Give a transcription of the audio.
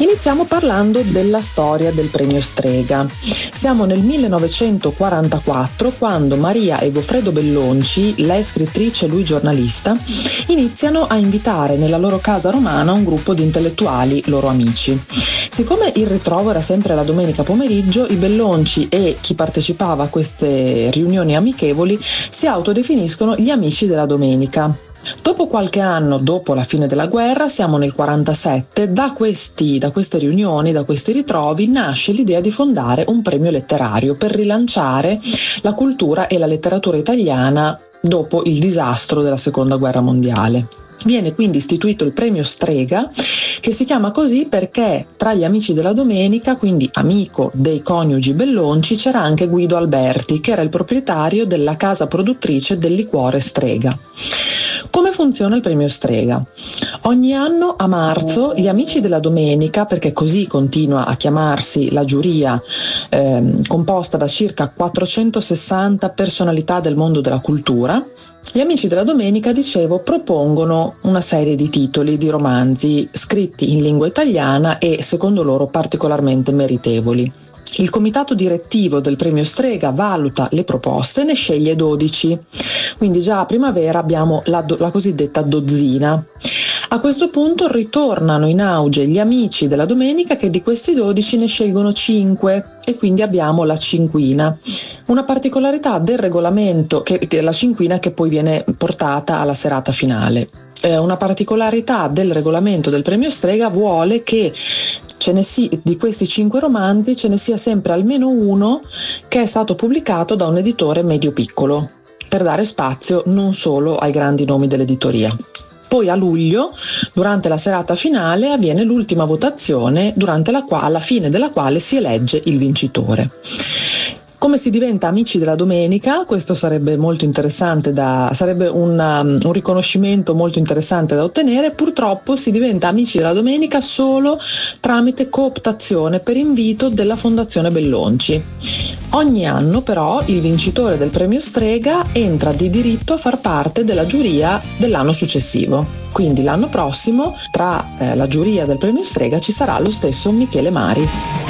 Iniziamo parlando della storia del premio Strega. Siamo nel 1944 quando Maria e Goffredo Bellonci, lei scrittrice e lui giornalista, iniziano a invitare nella loro casa romana un gruppo di intellettuali, loro amici. Siccome il ritrovo era sempre la domenica pomeriggio, i Bellonci e chi partecipava a queste riunioni amichevoli si autodefiniscono gli amici della domenica. Dopo qualche anno, dopo la fine della guerra, siamo nel 47, da queste riunioni, da questi ritrovi, nasce l'idea di fondare un premio letterario per rilanciare la cultura e la letteratura italiana dopo il disastro della Seconda Guerra Mondiale. Viene quindi istituito il premio Strega, che si chiama così perché tra gli amici della domenica, quindi amico dei coniugi Bellonci, c'era anche Guido Alberti, che era il proprietario della casa produttrice del liquore Strega. Come funziona il premio Strega? Ogni anno a marzo gli amici della domenica, perché così continua a chiamarsi la giuria, composta da circa 460 personalità del mondo della cultura, gli amici della domenica, dicevo, propongono una serie di titoli di romanzi scritti in lingua italiana e secondo loro particolarmente meritevoli. Il comitato direttivo del premio Strega valuta le proposte e ne sceglie 12, quindi già a primavera abbiamo la cosiddetta dozzina. A questo punto ritornano in auge gli amici della domenica che di questi 12 ne scelgono 5 e quindi abbiamo la cinquina. Una particolarità del regolamento, che è la cinquina che poi viene portata alla serata finale. Una particolarità del regolamento del premio Strega vuole che di questi 5 romanzi ce ne sia sempre almeno uno che è stato pubblicato da un editore medio-piccolo, per dare spazio non solo ai grandi nomi dell'editoria. Poi a luglio, durante la serata finale, avviene l'ultima votazione, alla fine della quale si elegge il vincitore. Come si diventa amici della domenica? Questo sarebbe molto interessante, sarebbe un riconoscimento molto interessante da ottenere. Purtroppo si diventa amici della domenica solo tramite cooptazione per invito della Fondazione Bellonci. Ogni anno però il vincitore del premio Strega entra di diritto a far parte della giuria dell'anno successivo. Quindi l'anno prossimo tra la giuria del premio Strega ci sarà lo stesso Michele Mari.